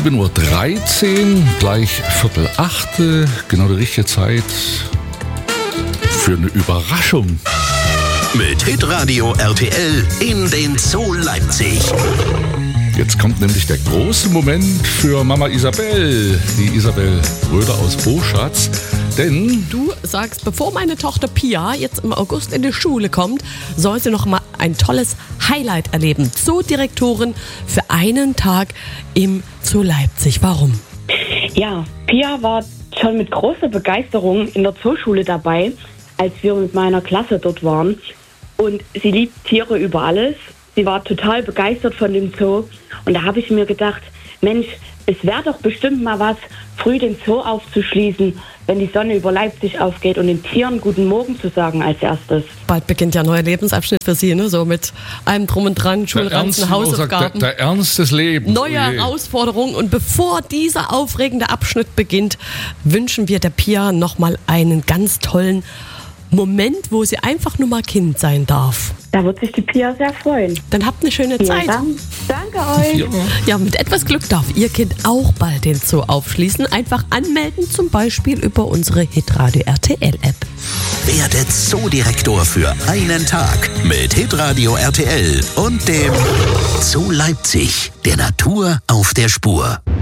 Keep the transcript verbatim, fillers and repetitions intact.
sieben Uhr dreizehn, gleich Viertel achte, genau die richtige Zeit für eine Überraschung. Mit Hitradio R T L in den Zoo Leipzig. Jetzt kommt nämlich der große Moment für Mama Isabel, die Isabel Röder aus Boschatz. Denn du sagst, bevor meine Tochter Pia jetzt im August in die Schule kommt, soll sie noch mal ein tolles Highlight erleben. Zoodirektorin für einen Tag im Zoo Leipzig. Warum? Ja, Pia war schon mit großer Begeisterung in der Zooschule dabei, als wir mit meiner Klasse dort waren. Und sie liebt Tiere über alles. Sie war total begeistert von dem Zoo. Und da habe ich mir gedacht, Mensch, es wäre doch bestimmt mal was, früh den Zoo aufzuschließen, wenn die Sonne über Leipzig aufgeht und den Tieren guten Morgen zu sagen als erstes. Bald beginnt ja ein neuer Lebensabschnitt für Sie, ne? So mit allem drum und dran, Schulranzen, Hausaufgaben. Der, der Ernst des Lebens. Neue oh Herausforderungen. Und bevor dieser aufregende Abschnitt beginnt, wünschen wir der Pia nochmal einen ganz tollen Moment, wo sie einfach nur mal Kind sein darf. Da wird sich die Pia sehr freuen. Dann habt eine schöne Vielen Zeit. Dank. Danke euch. Ja. Ja, mit etwas Glück darf Ihr Kind auch bald den Zoo aufschließen. Einfach anmelden, zum Beispiel über unsere Hitradio R T L App. Werdet Zoodirektor für einen Tag mit Hitradio R T L und dem Zoo Leipzig, der Natur auf der Spur.